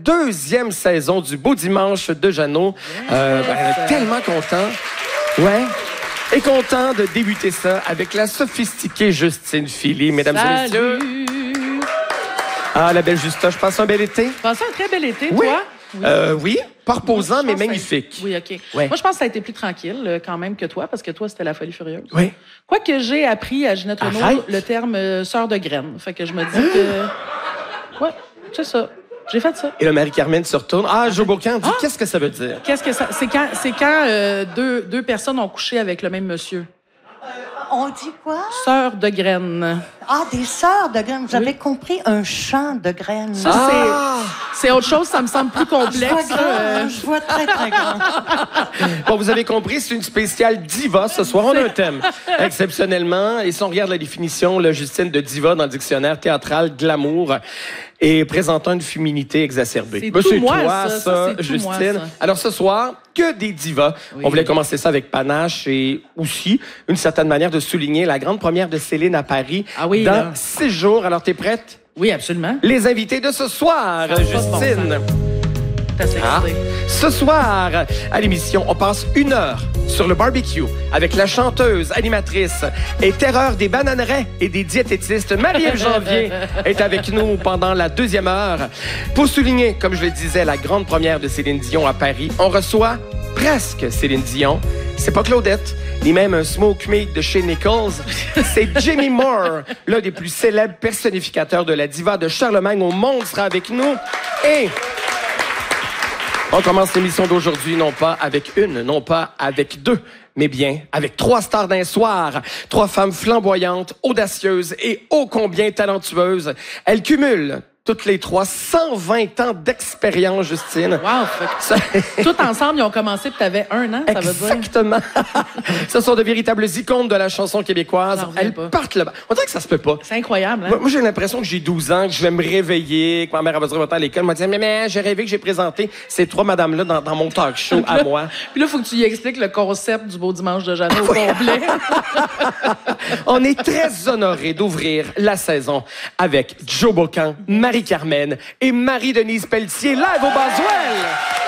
deuxième saison du Beau Dimanche de Jeannot. Tellement content. Ouais. Et content de débuter ça avec la sophistiquée Justine Philly, mesdames et messieurs. Ah, la belle Justa, je passe un bel été. Tu passes un très bel été, Oui. toi? Oui, pas reposant, mais magnifique. Oui, OK. Ouais. Moi, je pense que ça a été plus tranquille quand même que toi, parce que toi, c'était la folie furieuse. Oui. Quoique j'ai appris à Ginette Arrête. Renaud le terme sœur de graines. Fait que je me dis que... Ouais, c'est ça. J'ai fait ça. Et là, Marie-Carmen se retourne. Ah, Joe Bocan dit, qu'est-ce que ça veut dire? Qu'est-ce que ça... C'est quand deux personnes ont couché avec le même monsieur. On dit quoi? Sœur de graines. Ah, des sœurs de graines. J'avais compris un champ de graines. Ça, c'est autre chose. Ça me semble plus complexe. Je vois très, très grand. Bon, vous avez compris, c'est une spéciale diva ce soir. On a un thème, exceptionnellement. Et si on regarde la définition, là, Justine, de diva dans le dictionnaire théâtral glamour, et présentant une féminité exacerbée. C'est Ben, tout c'est moi, toi, ça, c'est tout Justine. moi, ça. Alors, ce soir, que des divas. Oui. On voulait commencer ça avec panache et aussi, une certaine manière de souligner la grande première de Céline à Paris dans là. 6 jours. Alors, t'es prête? Oui, absolument. Les invités de ce soir, Justine. Ce soir, à l'émission, on passe 1 heure sur le barbecue avec la chanteuse, animatrice et terreur des bananeraies et des diététistes. Marie-Ève Janvier est avec nous pendant la 2e heure. Pour souligner, comme je le disais, la grande première de Céline Dion à Paris, on reçoit presque Céline Dion. C'est pas Claudette, ni même un smoke meat de chez Nichols. C'est Jimmy Moore, l'un des plus célèbres personnificateurs de la diva de Charlemagne au monde, sera avec nous. Et on commence l'émission d'aujourd'hui non pas avec une, non pas avec 2, mais bien avec 3 stars d'un soir. 3 femmes flamboyantes, audacieuses et ô combien talentueuses. Elles cumulent toutes les 3 120 ans d'expérience, Justine. Wow! Tout ensemble, ils ont commencé puis t'avais 1 an, ça veut dire? Exactement. Ce sont de véritables icônes de la chanson québécoise. Elles partent là-bas. On dirait que ça se peut pas. C'est incroyable, hein? Moi, j'ai l'impression que j'ai 12 ans, que je vais me réveiller, que ma mère va dire à l'école, m'a dit, mais j'ai rêvé que j'ai présenté ces 3 madames-là dans mon talk show à moi. Puis là, il faut que tu y expliques le concept du Beau Dimanche de Jeannot au complet. On est très honorés d'ouvrir la saison avec Joe Bocan, Marie-Carmen et Marie-Denise Pelletier, live au Boswell.